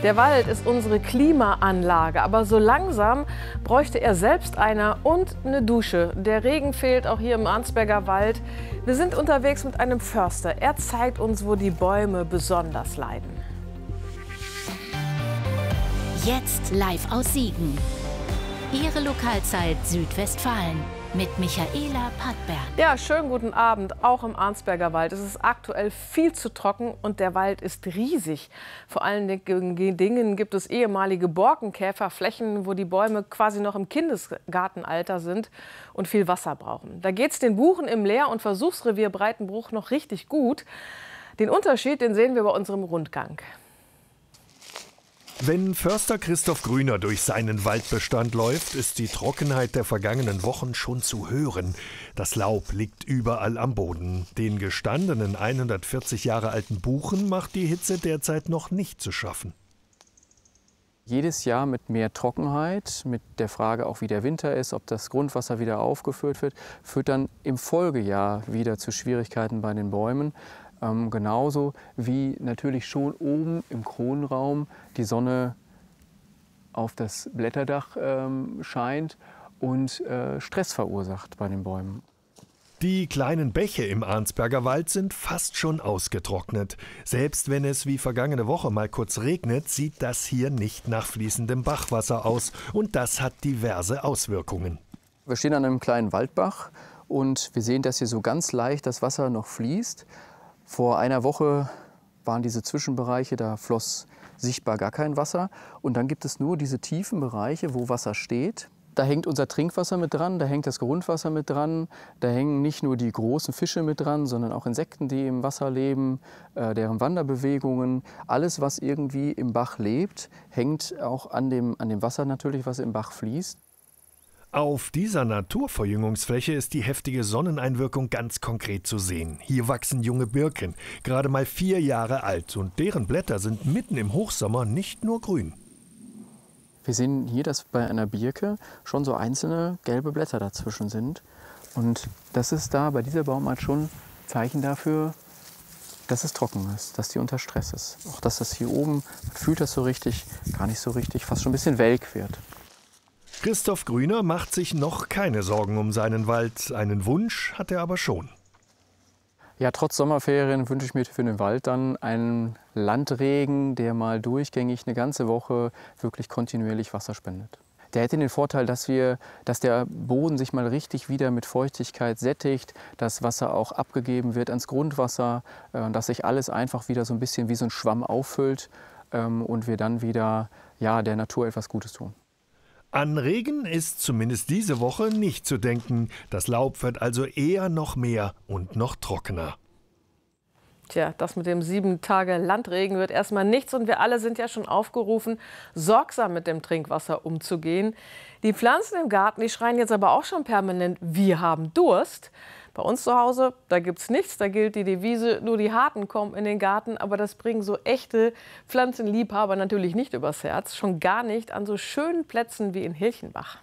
Der Wald ist unsere Klimaanlage, aber so langsam bräuchte er selbst einer und eine Dusche. Der Regen fehlt auch hier im Arnsberger Wald. Wir sind unterwegs mit einem Förster. Er zeigt uns, wo die Bäume besonders leiden. Jetzt live aus Siegen. Ihre Lokalzeit Südwestfalen mit Michaela Pattberg. Ja, schönen guten Abend, auch im Arnsberger Wald. Es ist aktuell viel zu trocken und der Wald ist riesig. Vor allen Dingen gibt es ehemalige Borkenkäferflächen, wo die Bäume quasi noch im Kindesgartenalter sind und viel Wasser brauchen. Da geht es den Buchen im Lehr- und Versuchsrevier Breitenbruch noch richtig gut. Den Unterschied, den sehen wir bei unserem Rundgang. Wenn Förster Christoph Grüner durch seinen Waldbestand läuft, ist die Trockenheit der vergangenen Wochen schon zu hören. Das Laub liegt überall am Boden. Den gestandenen 140 Jahre alten Buchen macht die Hitze derzeit noch nicht zu schaffen. Jedes Jahr mit mehr Trockenheit, mit der Frage auch, wie der Winter ist, ob das Grundwasser wieder aufgeführt wird, führt dann im Folgejahr wieder zu Schwierigkeiten bei den Bäumen. Genauso wie natürlich schon oben im Kronraum die Sonne auf das Blätterdach scheint und Stress verursacht bei den Bäumen. Die kleinen Bäche im Arnsberger Wald sind fast schon ausgetrocknet. Selbst wenn es wie vergangene Woche mal kurz regnet, sieht das hier nicht nach fließendem Bachwasser aus. Und das hat diverse Auswirkungen. Wir stehen an einem kleinen Waldbach und wir sehen, dass hier so ganz leicht das Wasser noch fließt. Vor einer Woche waren diese Zwischenbereiche, da floss sichtbar gar kein Wasser. Und dann gibt es nur diese tiefen Bereiche, wo Wasser steht. Da hängt unser Trinkwasser mit dran, da hängt das Grundwasser mit dran. Da hängen nicht nur die großen Fische mit dran, sondern auch Insekten, die im Wasser leben, deren Wanderbewegungen. Alles, was irgendwie im Bach lebt, hängt auch an dem Wasser natürlich, was im Bach fließt. Auf dieser Naturverjüngungsfläche ist die heftige Sonneneinwirkung ganz konkret zu sehen. Hier wachsen junge Birken, gerade mal 4 Jahre alt, und deren Blätter sind mitten im Hochsommer nicht nur grün. Wir sehen hier, dass bei einer Birke schon so einzelne gelbe Blätter dazwischen sind. Und das ist da bei dieser Baumart schon Zeichen dafür, dass es trocken ist, dass die unter Stress ist. Auch dass das hier oben, man fühlt das so richtig, gar nicht so richtig, fast schon ein bisschen welk wird. Christoph Grüner macht sich noch keine Sorgen um seinen Wald. Einen Wunsch hat er aber schon. Ja, trotz Sommerferien wünsche ich mir für den Wald dann einen Landregen, der mal durchgängig eine ganze Woche wirklich kontinuierlich Wasser spendet. Der hätte den Vorteil, dass der Boden sich mal richtig wieder mit Feuchtigkeit sättigt, dass Wasser auch abgegeben wird ans Grundwasser, dass sich alles einfach wieder so ein bisschen wie so ein Schwamm auffüllt und wir dann wieder der Natur etwas Gutes tun. An Regen ist zumindest diese Woche nicht zu denken. Das Laub wird also eher noch mehr und noch trockener. Tja, das mit dem 7 Tage Landregen wird erstmal nichts und wir alle sind ja schon aufgerufen, sorgsam mit dem Trinkwasser umzugehen. Die Pflanzen im Garten, die schreien jetzt aber auch schon permanent, wir haben Durst. Bei uns zu Hause, da gibt's nichts, da gilt die Devise, nur die Harten kommen in den Garten, aber das bringen so echte Pflanzenliebhaber natürlich nicht übers Herz, schon gar nicht an so schönen Plätzen wie in Hilchenbach.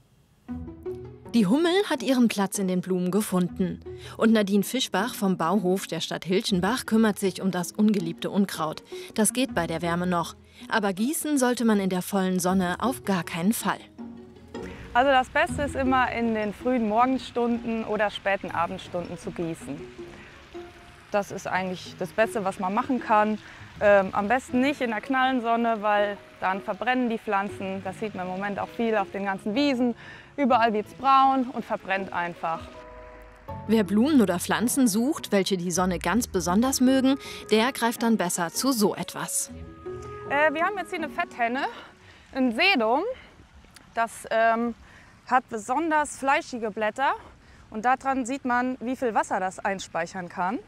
Die Hummel hat ihren Platz in den Blumen gefunden. Und Nadine Fischbach vom Bauhof der Stadt Hilchenbach kümmert sich um das ungeliebte Unkraut. Das geht bei der Wärme noch. Aber gießen sollte man in der vollen Sonne auf gar keinen Fall. Also das Beste ist immer in den frühen Morgenstunden oder späten Abendstunden zu gießen. Das ist eigentlich das Beste, was man machen kann. Am besten nicht in der knallen Sonne, weil dann verbrennen die Pflanzen. Das sieht man im Moment auch viel auf den ganzen Wiesen. Überall wird es braun und verbrennt einfach. Wer Blumen oder Pflanzen sucht, welche die Sonne ganz besonders mögen, der greift dann besser zu so etwas. Wir haben jetzt hier eine Fetthenne, ein Sedum. Das hat besonders fleischige Blätter und daran sieht man, wie viel Wasser das einspeichern kann.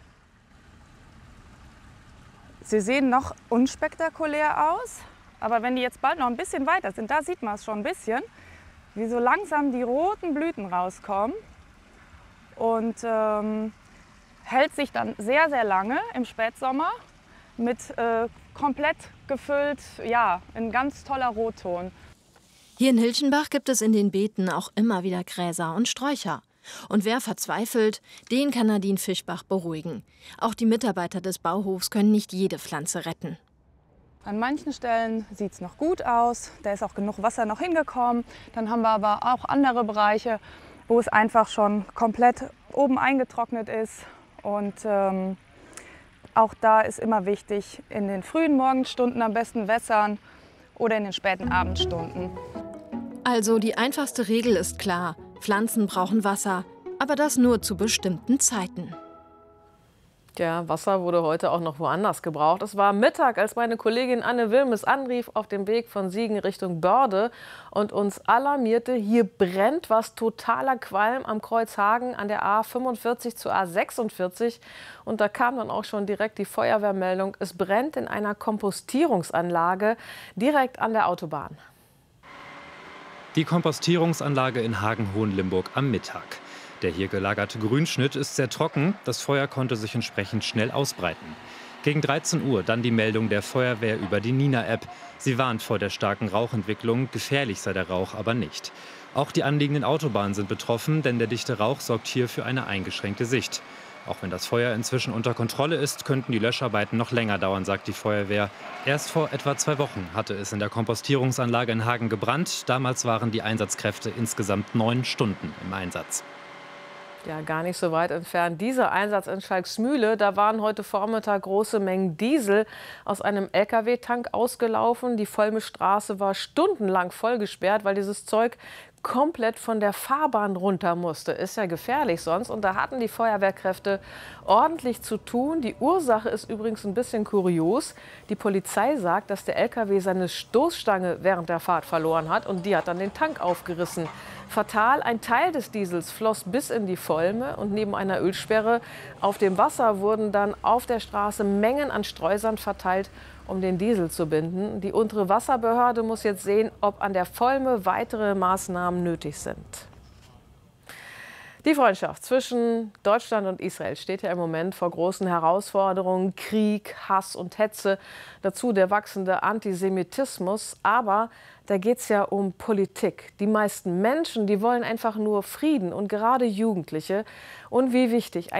Sie sehen noch unspektakulär aus, aber wenn die jetzt bald noch ein bisschen weiter sind, da sieht man es schon ein bisschen, wie so langsam die roten Blüten rauskommen und hält sich dann sehr, sehr lange im Spätsommer mit komplett gefüllt, in ganz toller Rotton. Hier in Hilchenbach gibt es in den Beeten auch immer wieder Gräser und Sträucher. Und wer verzweifelt, den kann Nadine Fischbach beruhigen. Auch die Mitarbeiter des Bauhofs können nicht jede Pflanze retten. An manchen Stellen sieht es noch gut aus, da ist auch genug Wasser noch hingekommen. Dann haben wir aber auch andere Bereiche, wo es einfach schon komplett oben eingetrocknet ist. Und auch da ist immer wichtig, in den frühen Morgenstunden am besten wässern oder in den späten Abendstunden. Also die einfachste Regel ist klar, Pflanzen brauchen Wasser, aber das nur zu bestimmten Zeiten. Ja, Wasser wurde heute auch noch woanders gebraucht. Es war Mittag, als meine Kollegin Anne Wilmes anrief auf dem Weg von Siegen Richtung Börde und uns alarmierte, hier brennt was, totaler Qualm am Kreuz Hagen an der A45 zur A46. Und da kam dann auch schon direkt die Feuerwehrmeldung, es brennt in einer Kompostierungsanlage direkt an der Autobahn. Die Kompostierungsanlage in Hagen-Hohenlimburg am Mittag. Der hier gelagerte Grünschnitt ist sehr trocken, das Feuer konnte sich entsprechend schnell ausbreiten. Gegen 13 Uhr dann die Meldung der Feuerwehr über die Nina-App. Sie warnt vor der starken Rauchentwicklung, gefährlich sei der Rauch aber nicht. Auch die anliegenden Autobahnen sind betroffen, denn der dichte Rauch sorgt hier für eine eingeschränkte Sicht. Auch wenn das Feuer inzwischen unter Kontrolle ist, könnten die Löscharbeiten noch länger dauern, sagt die Feuerwehr. Erst vor etwa 2 Wochen hatte es in der Kompostierungsanlage in Hagen gebrannt. Damals waren die Einsatzkräfte insgesamt 9 Stunden im Einsatz. Ja, gar nicht so weit entfernt. Dieser Einsatz in Schalksmühle, da waren heute Vormittag große Mengen Diesel aus einem LKW-Tank ausgelaufen. Die Vollmischstraße war stundenlang vollgesperrt, weil dieses Zeug komplett von der Fahrbahn runter musste. Ist ja gefährlich sonst. Und da hatten die Feuerwehrkräfte ordentlich zu tun. Die Ursache ist übrigens ein bisschen kurios. Die Polizei sagt, dass der LKW seine Stoßstange während der Fahrt verloren hat und die hat dann den Tank aufgerissen. Fatal, ein Teil des Diesels floss bis in die Volme und neben einer Ölsperre auf dem Wasser wurden dann auf der Straße Mengen an Streusand verteilt, um den Diesel zu binden. Die untere Wasserbehörde muss jetzt sehen, ob an der Volme weitere Maßnahmen nötig sind. Die Freundschaft zwischen Deutschland und Israel steht ja im Moment vor großen Herausforderungen. Krieg, Hass und Hetze, dazu der wachsende Antisemitismus. Aber da geht es ja um Politik. Die meisten Menschen, die wollen einfach nur Frieden und gerade Jugendliche. Und wie wichtig